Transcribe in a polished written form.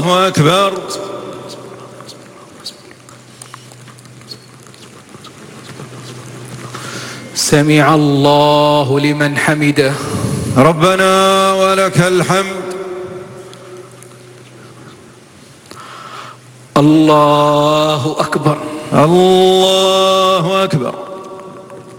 أكبر. سمع الله لمن حمده. ربنا ولك الحمد. الله أكبر. الله أكبر.